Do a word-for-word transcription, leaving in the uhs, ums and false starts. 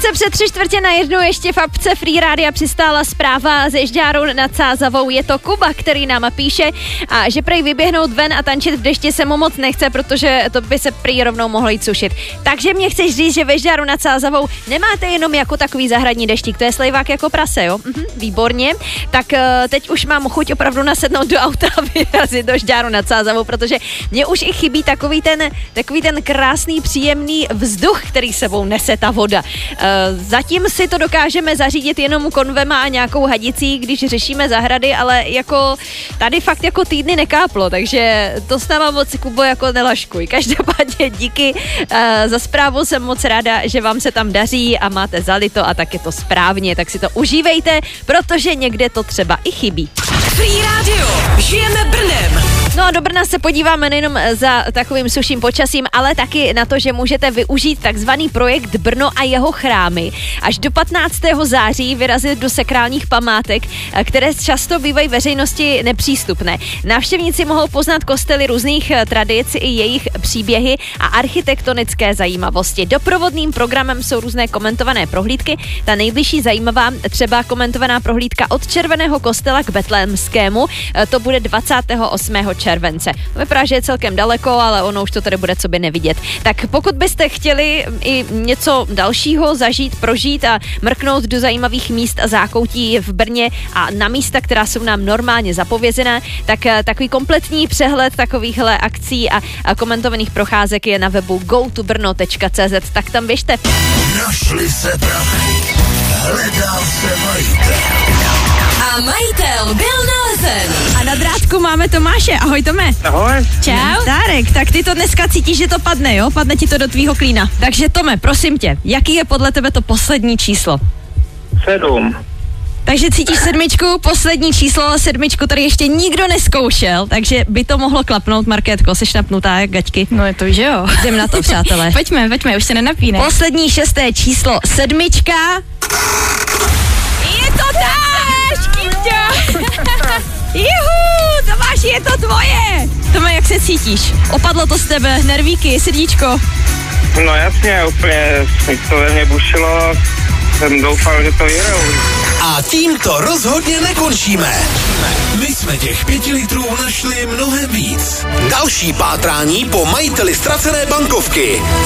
se před tři čtvrtě na jednu ještě v apce Free Rádia přistála zpráva ze Žďárou nad Sázavou. Je to Kuba, který nám píše, a že prej vyběhnout ven a tančit v dešti se mu moc nechce, protože to by se prý rovnou mohlo jít sušit. Takže mě chceš říct, že ve Žďáru nad Sázavou nemáte jenom jako takový zahradní deštík, to je slejvák jako prase, jo? Mhm, výborně. Tak uh, teď už mám chuť opravdu nasednout do auta a vyrazit do Žďáru nad Sázavou, protože mě už i chybí takový ten, takový ten krásný, příjemný vzduch, který sebou nese ta voda. Uh, zatím si to dokážeme zařídit jenom konvema a nějakou hadicí, když řešíme zahrady, ale jako tady fakt jako týdny nekáplo, takže to s náma moc, Kubo, jako nelaškuj. Každopádně díky uh, za zprávu, jsem moc ráda, že vám se tam daří a máte zalito a tak je to správně, tak si to užívejte, protože někde to třeba i chybí. Free Radio, žijeme Brnem. No a do Brna se podíváme nejenom za takovým suším počasím, ale taky na to, že můžete využít takzvaný projekt Brno a jeho chrámy. Až do patnáctého září vyrazit do sakrálních památek, které často bývají veřejnosti nepřístupné. Návštěvníci mohou poznat kostely různých tradic i jejich příběhy a architektonické zajímavosti. Doprovodným programem jsou různé komentované prohlídky. Ta nejbližší zajímavá, třeba komentovaná prohlídka od Červeného kostela k Betlémskému, to bude dvacátého osmého července. Vypadá, že je celkem daleko, ale ono už to tady bude co by nevidět. Tak pokud byste chtěli i něco dalšího zažít, prožít a mrknout do zajímavých míst a zákoutí v Brně a na místa, která jsou nám normálně zapovězená, tak takový kompletní přehled takovýchhle akcí a, a komentovaných procházek je na webu go to brno tečka cé zet, tak tam běžte. Našli se prachy, hledal se majitel. A majitel byl nalezen. A na drátku máme Tomáše. Ahoj, Tome. Ahoj. Čau. Dárek, tak ty to dneska cítíš, že to padne, jo? Padne ti to do tvýho klína. Takže Tome, prosím tě, jaký je podle tebe to poslední číslo? Sedm. Takže cítíš sedmičku, poslední číslo, ale sedmičku tady ještě nikdo neskoušel, takže by to mohlo klapnout, Markétko, seš napnutá jak gaťky. No je to, že jo. Jdem na to, přátelé. Pojďme, pojďme, už se nenapínej. Poslední šesté číslo, sedmička. Je to tak, Kýťo. Juhu, Tomáš, je to tvoje. Tome, jak se cítíš? Opadlo to z tebe, nervíky, srdíčko? No jasně, úplně to ve mně bušilo, jsem doufal, že to vyhrou. A tímto rozhodně nekončíme. My jsme těch pěti litrů našli mnohem víc. Další pátrání po majiteli ztracené bankovky.